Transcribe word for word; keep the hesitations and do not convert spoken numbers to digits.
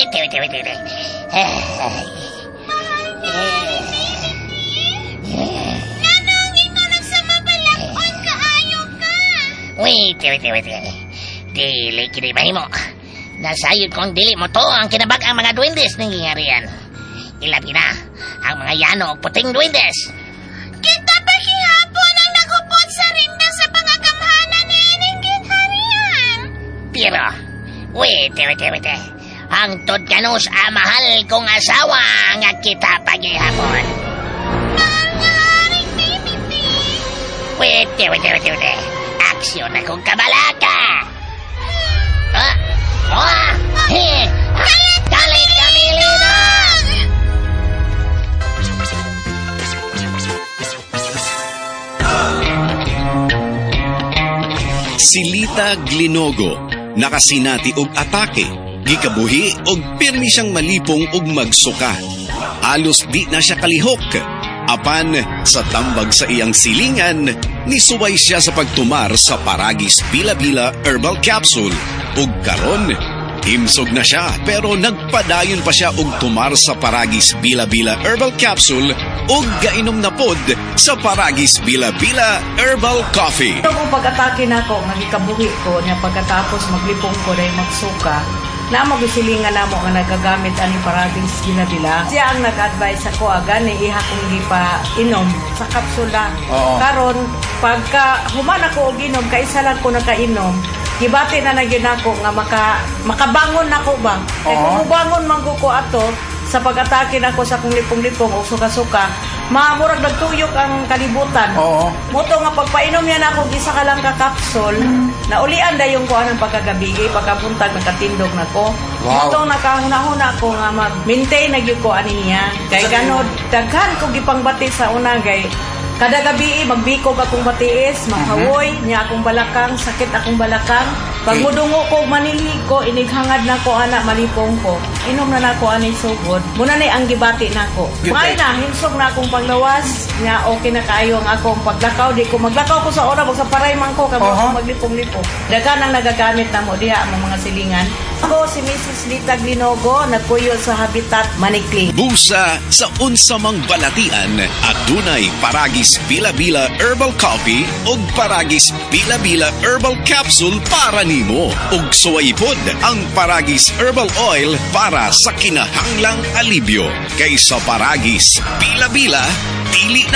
Wait, wait, wait, wait, wait. Nanangin ko nagsamabalakon ka, ayaw ka. Wait, wait, wait, wait. Dili, kinibay mo. Nasayod kong dili mo to ang kinabag ang mga duwendes ng gingharian. Ilabi na ang mga yano o puting duwendes. Kita pa kihapon ang nakupot sa rinda sa pangagamhanan ni ining gingharian. Pero, wait, wait, wait. Ang Tudkanos ang mahal kong asawa nga kita paghihapon. Mahal nga haring baby. Wait, wait, wait, wait. Aksyon akong kabalaka. Ah, ah, he, Kalit kalit kami linang! Si Lita Glinogo nakasinati og atake, gikabuhi og pirmi siyang malipong og magsuka. Alos di na siya kalihok. Apan sa tambag sa iyang silingan, nisuway siya sa pagtumar sa Paragis Bila-Bila Herbal Capsule. Ug karon, himsog na siya pero nagpadayon pa siya og tumar sa Paragis Bila-Bila Herbal Capsule ug gainom na pod sa Paragis Bila-Bila Herbal Coffee. Ito kung pag-atake na ako, magikabuhi ko niya pagkatapos maglipong ko na magsuka, na magsilingan na mo nga nagagamit ani Paragis Bila-Bila. Siya ang nag-advise ako agad ni iha kong di pa inom sa kapsula. Oo. Karon pagka human ako og inom, kaisa lang ko nakainom, gibati na nagyun ako nga maka, makabangon nako ba? Kaya Oo. kung mubangon man ko ko ato, sa pag-atake na ko sa kong lipong-lipong o suka-suka, maamurag nagtuyok ang kalibutan. Oo. Muto nga pagpainom yan ako, isa ka lang ka-capsule, na ulian da yung kuha ng pagkagabigay, pagkapuntag, nakatindog na ko. Wow. Muto nakahuna-huna ko nga mag-maintain na yung kuha niya. Kaya gano'n, daghan ko gipangbati sa unagay. Kada gabi, magbikog akong batiis, makawoy, niya akong balakang, sakit akong balakang. Pag mudungo ko, manili ko, inighangad na ko, anak, malipong ko. Inom na na ko, anay sugod. Muna na ang gibati na ko. May na, hinsog na akong panglawas, niya okay na kayo ang akong paglakaw. Di ko maglakaw ko sa oras, wag sa paray man ko, kami Uh-huh. ako maglipong-lipong. Dagan ang nagagamit na mo, diha ang mga silingan. Ako, si Missus Lita Glinogo, nagpuyo sa Habitat Manikling. Busa sa unsamang balatian at dunay Paragis Bila-Bila Herbal Coffee ug Paragis Bila-Bila Herbal Capsule para nimo. Ug suwaypod ang Paragis Herbal Oil para sa kinahanglang alibyo. Kaysa Paragis Bila-Bila, dili